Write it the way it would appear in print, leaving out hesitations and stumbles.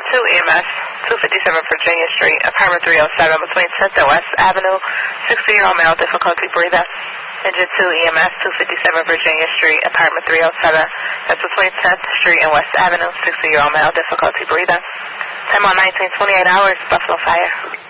EMS, 257 Virginia Street, apartment 307, between 10th and West Avenue, 60-year-old male, difficulty breathing. Engine 2 EMS, 257 Virginia Street, apartment 307, that's between 10th Street and West Avenue, 60-year-old male, difficulty breathing. 10 on 19, 28 hours, Buffalo Fire.